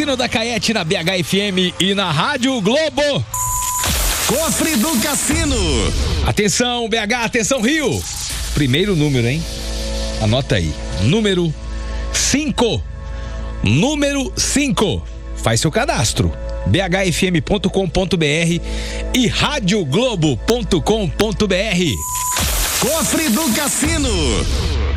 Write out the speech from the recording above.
Cassino da Caete na BHFM e na Rádio Globo. Cofre do Cassino. Atenção, BH, atenção, Rio. Primeiro número, hein? Anota aí. Número 5. Número 5. Faz seu cadastro. bhfm.com.br e radioglobo.com.br. Cofre do Cassino.